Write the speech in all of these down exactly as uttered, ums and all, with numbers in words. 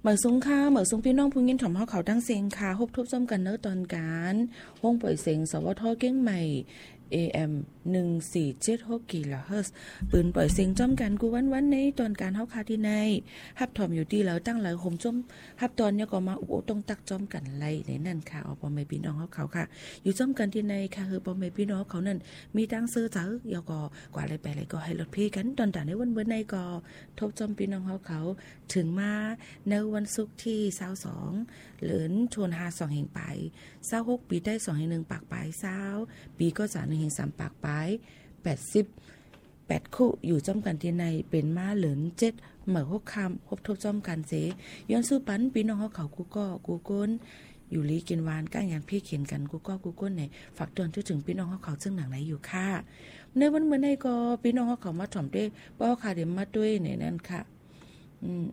เหมือนสงค่ะเหมือนสงพี่น้องผู้ยินถ่อมเฮาเขาตั้งเสียงค่ะฮบทบซ้อมกันเนอะตอนการห้องปล่อยเสียงสวทเก้งใหม่ เอ เอ็ม หนึ่งสี่เจ็ดหก กิโลเฮิรตซ์ปืนปล่อยเสียงจ้อมกันกูวันวันในตอนการเฮาคาที่ในฮับถ่อมอยู่ดีแล้วตั้งหลายโฮมจ้อมฮับตอนเนี้ยก็มาอุโอต้องตักจ้อมกันไล่ในนั่นค่ะเอาพ่อแม่พี่น้องเฮาเขาค่ะอยู่จ้อมกันที่ในค่ะคือพ่อแม่พี่น้องเขานั่นมีตั้งซื้อเจอยก็กว่าอะไรไปอะไรก็ให้รถพี่กันตอนแต่ในวันเมื่อในก็ทบจ้อมพี่น้องเฮาเขาถึงมาในวันศุกร์ที่ยี่สิบสองเหลือนชวนหาสองแห่งไปยี่สิบหกปีได้สองแห่งหนึ่งปากไปยี่สิบปีก็จะหนึ่งแห่งสามปากไปแปดสิบแปดคู่อยู่จ้อมกันที่ในเป็นมาเหลือนเจ็ดเหมือหกคำครบทบจ้อมกันเสย้อนสู้ปันพี่น้องเขาเขากูก็กูก้นอยู่ลีกินวานก้างยานพี่เขียนกันกูก็กูก้นไหนฝากเตือนถึงพี่น้องเขาเขาซึ่งหนังไหนอยู่ค่ะในวันเมื่อในก็พี่น้องเขาเขามาถ่อมด้วยป้อค่ะเดี๋ยวมาด้วยในนั้นค่ะอืม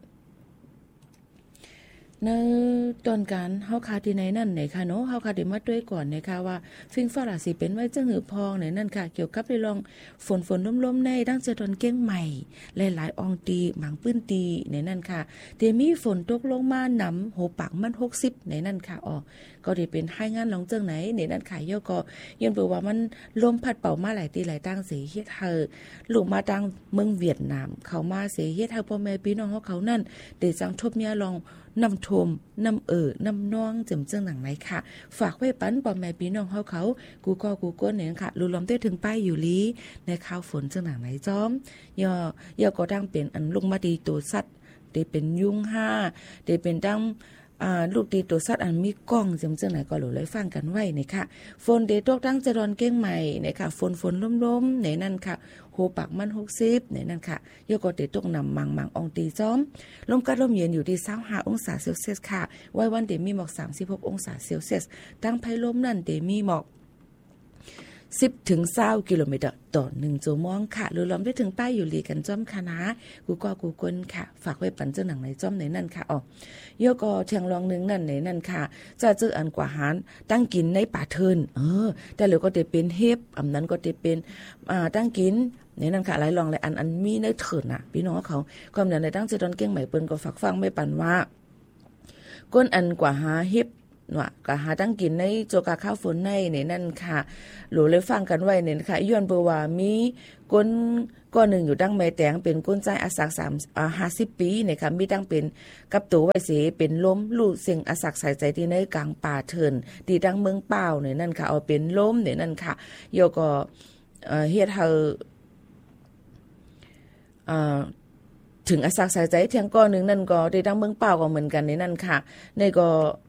ในตอนการเฮาคาที่ไหนนั่นไหนค่ะเนาะเฮาคาได้มาด้วยก่อนนะคะว่าฟิงฟ้าราศีเป็นไว้จังหือพองไหนนั่นค่ะเกี่ยวกับในลองฝนฝนล้มๆในดังเจตอนเก้งใหม่หลายๆอองตีหมางปื้นตีไหนนั่นค่ะเดมีฝนตกลงมาหนำโหปากมันหกสิบไหนนั่นค่ะอ๋อก็ได้เป็นให้งานลองเจิงไหนไหนนั่นค่ะย่อก็ยันบอกว่ามันลมพัดเป่ามาหลายตีหลายตั้งเสียเฮ็ดเฮอลูกมาตั้งเมืองเวียดนามเข้ามาเสียเฮ็ดเฮาพ่อแม่พี่น้องเขานั่นได้จังทบเนี่ยลองนำทมนำเอ่อนำน้องจำเจิงหนังไหนค่ะฝากไว้ปันปอมแม่พี่น้องเฮาเขากูก็กูก้นเนี่ยค่ะรู้ล้อมได้ถึงป้ายอยู่ลีในข้าวฝนเจิงหนังไหนจ้อมย่อย่อก็ดังเป็นอันลุงมาดีตัวสัตว์ได้เป็นยุงห้าได้เป็นดังอ่าลูกดีตัวสัตว์อันมีกล้องจำเจิงไหนก็หลุเลยฟังกันไว้นี่ค่ะฝนเดตกดังจะรอนเก้งใหม่นี่ค่ะฝนฝนล้มๆในนั่นค่ะโหปากมันหกสิบในนั่นค่ะย่อก็เดตกนำมังมังอองตีจ้อมลมกัดลมเย็นอยู่ที่ยี่สิบห้าองศาเซลเซียสค่ะไว้วันเดมีหมอกสามสิบหกองศาเซลเซียสตั้งไพลมนั่นเดมีหมอกสิบถึงยี่สิบกิโลเมตรต่อหนึ่งชั่วโมงค่ะหรือล้อมได้ถึงป้ายอยู่ลีกันจ้อมคณะกูก็กูกลค่ะฝากไว้ปันเจ้าหนังในจ้อมในนั่นค่ะอ๋อย่อก็เทียงรองนึงนั่นในนั่นค่ะจะเจออันกว่าหารตั้งกินในป่าเทินเออแต่เหลือก็จะเป็นเฮ็บอำนั้นก็จะเป็นอ่าตั้งกินในนั่นค่ะหลายรองหลายอันอันมีในเถินน่ะพี่น้องเขาความนั้นในตั้งใจตอนเก่งใหม่เปิ้นก็ฝากฟังไม่ปันว่าก้นอันกว่าหาเฮ็บว่าก็หาตั้งกินในโจกาข้าวฝนในในนั่นค่ะหลูเลยฟังกันไว้เนี่ยค่ะย้อนเบอร์ว่ามีก้นก้อนหนึ่งอยู่ดั้งแม่แตงเป็นก้นใจอาศักสามอ่าห้าสิบปีเนี่ยค่ะมีตั้งเป็นกับตัวไว้เสเป็นล้มลูกเสียงอาศักใส่ใจที่ในกลางป่าเถินที่ดั้งเมืองเป้าเนี่ยนั่นค่ะเอาเป็นล้มเนี่ยนั่นค่ะโยก็เอ่อเฮ็ดเฮาอ่าถึงอาศักใส่ใจเทียงก้อนนึงนั่นก็ได้ดั้งเมืองเป้าก็เหมือนกันในนั่นค่ะในก็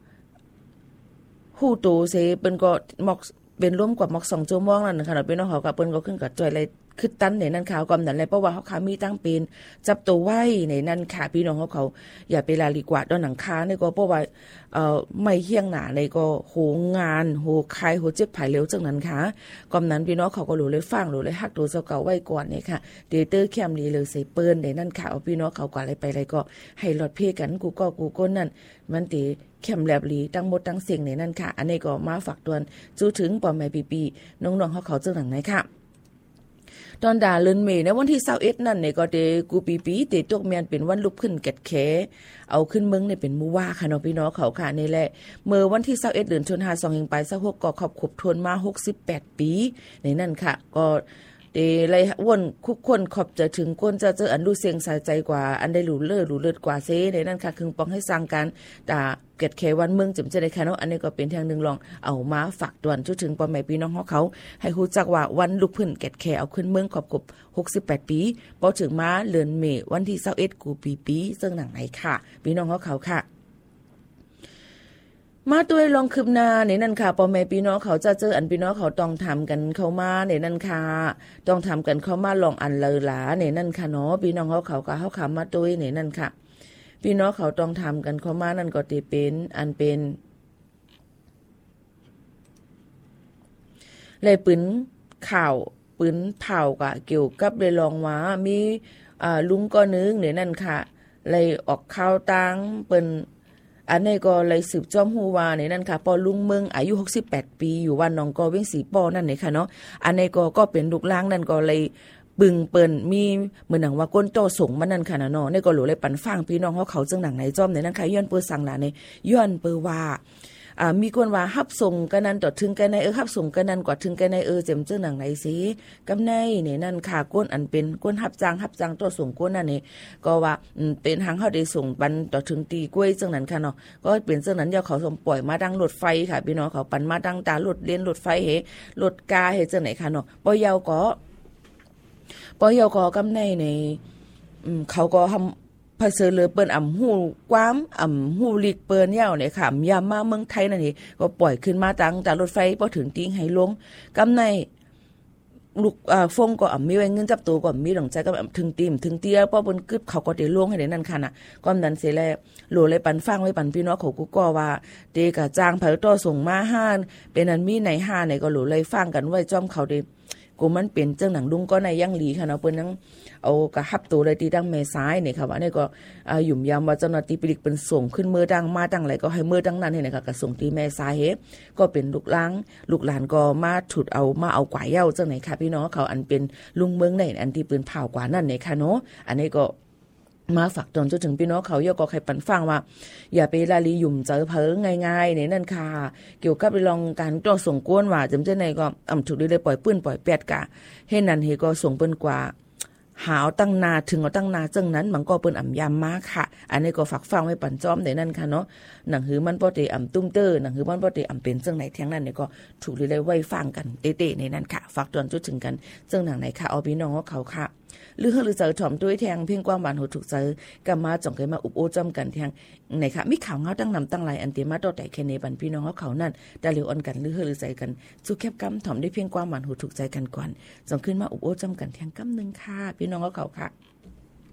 ฮู้โตเสเปิ้นก็หมอกเป็นร่วมกว่าหมอกสองชั่วโมงนั่นนะคะเป็นน้องเขากับเปิ้นก็ขึ้นกับจ่อยเลยคือตันในนั้นข่าวก่อนนั้นแหละเพราะว่าเขาขามีตั้งเป็นจับตัวไว้ในนั้นค่ะพี่น้องเขาเขาอย่าไปลาลีกว่าดอนหนังคาในก็เพราะว่าเอ่อไม่เฮี้ยงหน้าในก็โหงานโหคายโหเจ็บไผเร็วจังนั้นค่ะก่อนนั้นพี่น้องเขาก็รู้เลยฟังรู้เลยฮักตัวเจ้าเก่าไว้ก่อนนี่ค่ะเดเตอร์แคมลีเลยใส่เปิ้นในนั้นค่ะเอาพี่น้องเขากว่าอะไรไปอะไรก็ให้หลอดเพกันกูก็กูก้นนั่นมันติแคมแลบลีตั้งหมดตั้งเสียงในนั้นค่ะอันนี้ก็มาฝากตวนจู้ถึงปอมแม่ปีปีน้องๆเขาเขาเจ้าหนังไหนค่ะตอนด่าเลินเมในวันที่ยี่สิบเอ็ดนั่นเนี่ยก็เตกูปีปีเตตกแมนเป็นวันลุกขึ้นแกดแขเอาขึ้นเมืองเนี่ยเป็นมูว่าค่ะน้องพี่น้องเขาค่ะนี่แหละเมื่อวันที่ยี่สิบเอ็ดเดือนธันวาคมสองพันยี่สิบไปยี่สิบหกก็ขอบขบทวนมาหกสิบแปดปีในนั่นค่ะก็เดเลยวนคุกคนขอบจะถึงก้นจะเจออันดูเสียงสายใจกว่าอันได้หลูเลิศหลูเลิศกว่าเซในนั่นค่ะคือปองให้สร้างการด่าเกิดแค่วันเมืองจิ๋มจะได้ค่ะเนาะอันนี้ก็เป็นทางนึงลองเอามาฝากตวนจุดถึงปอมแม่พี่น้องเขาให้ฮู้จักว่าวันลุกขึ้นเกิดแค่เอาขึ้นเมืองขอบขบหกสิบแปดปีพอถึงมาเดือนเมษวันที่ยี่สิบเอ็ดกูปีปีซึ่งหนังไหนค่ะพี่น้องเขาเขาค่ะมาด้วยลองคืบหน้าในนั่นค่ะพ่อแม่พี่น้องเขาจะเจออันพี่น้องเขาต้องทำกันเข้ามาในนั่นค่ะต้องทำกันเข้ามาลองอันเลอหลาในนั่นค่ะเนาะพี่น้องเขาเขาก็เขาขามาด้วยในนั่นค่ะพี่น้องเขาต้องทำกันเข้ามานั่นก็จะเป็นอันเป็นเลยปืนข่าวปืนเผากะเกี่ยวกับเลยลองว่ามีอ่าลุงก็นึงในนั่นค่ะเลยออกข่าวตังเปิ้นอันนี้ก็เลยสืบจอมฮูวาในนั่นค่ะปอลุงเมืองอายุหกสิบแปดปีอยู่วันหนองกอเว้งสีปอนั่นนี่ค่ะเนาะอันนี้ก็ก็เป็นลูกหลานนั่นก็เลยปึงเปิ้นมีเหมือนหนังว่าก้นโตส่งมันนั่นค่ะนะเนาะในก็หลูเลยปันฟังพี่น้องเขาเขาจังหนังไหนจ้อมในนั่นค่ะย้อนเปิ้สั่งหลานในย้อนเปิ้ว่าอ่ามีคนว่าฮับส่งกันนั้นต่อถึงกันในเออฮับส่งกันนั้นกว่าถึงกันในเออเจ็มเจ้าหนังไหนสิกำในเนี่ยนั่นค่ะก้นอันเป็นก้นฮับจางฮับจางตัวส่งก้นนั่นนี่ก็ว่าเป็นทางเขาได้ส่งปันต่อถึงตีกล้วยจังนั้นค่ะเนาะก็เป็นจังนั้นเดี๋ยวเขาส่งปล่อยมาดังรถไฟค่ะพี่น้องเขาปันมาดังตารถเล่นรถไฟเฮรถกาเฮจังไหนค่ะเนาะปอยาวก็ปอยาวก็กำในในเขาก็ทำพาเสอเลยเปิ้นอ่ำหูกว้ามอ่ำหูลิกเปิ้นยาวเนี่ยค่ะยามมาเมืองไทยนั่นนี่ก็ปล่อยขึ้นมาตั้งจากรถไฟพอถึงติ้งให้ลงกำในลูกอ่าฟงก็อ่ำมีไว้เงินจับตัวก็มีหลังใจก็ถึงตีมถึงเตี้ยป้อบนกึบเขาก็ได้ลงให้ได้นั่นค่ะน่ะก็นั้นเสร็จแล้วโหลเลยปันฟังไว้ปันพี่น้องเขากูก็ว่าเตกะจ้างไผต่อส่งมาห้าเป็นอันมีไหนห้าไหนก็โหลเลยฟังกันไว้จ้อมเขาได้กูมันเป็นเจ้าหนังลุงก็ในยังหลีค่ะเนาะเปิ้นนังเอากระหับตัวเลยตีดังแม่ซ้ายเนี่ยค่ะว่านี่ก็อ่าหยุ่มยามว่าเจ้าหน้าที่ปิลิกเป็นส่งขึ้นมือดังมาดังอะไรก็ให้มือดังนั้นให้นะคะก็ส่งตีแม่ซ้ายเฮก็เป็นลูกหลานลูกหลานก็มาถุดเอามาเอากว่าเย้าจังไหนค่ะพี่น้องเขาอันเป็นลุงเมืองในอันที่ปืนเผากว่านั่นเนี่ยค่ะเนาะอันนี้ก็มาฝากตอนจนถึงพี่น้องเขาเยอะก็ใครปันฟังว่าอย่าไปลาลีหยุ่มเจอเพิงง่ายๆเนี่ยนั่นค่ะเกี่ยวกับลองการตัวส่งก้นว่าจำเจ้าในก็อ่ำถูกเลยปล่อยปื้นปล่อยแปดกะเห็นนั่นเฮก็ส่งเปิ้นกว่าหาวตั้งนาถึงเอาตั้งนาจังนั้นมันก็เปิ้นอ่ำยามมาค่ะอันนี้ก็ฝากฟังไว้ปันจอมในนั่นค่ะเนาะหนังหือมันบ่ได้อ่ำตุ้มเตอร์หนังหือมันบ่ได้อ่ำเป็นจังไหนเที่ยงนั้นเนี่ยก็ถูกเลยไว้ฟังกันเตะๆในนั้นค่ะฝากตอนจุดถึงกันจังหนังไหนค่ะเอาพี่น้องเขาค่ะหรือเฮหรือเจอถ่อมด้วยแทงเพียงความหวานหูถูกเจอกำมาจ่องเคยมาอุบโอจำกันแทงไหนค่ะมีข่าวเงาตั้งนำตั้งหลายอันเตมาต่อแต่แค่ในบันพี่น้องเขาเขานั่นแต่เหลียวอ่อนกันหรือเฮหรือใจกันสู้แคบกำถ่อมได้เพียงความหวานหูถูกใจกันก่อนจ่องขึ้นมาอุบโอจำกันแทงกำนึงค่ะพี่น้องเขาเขาค่ะ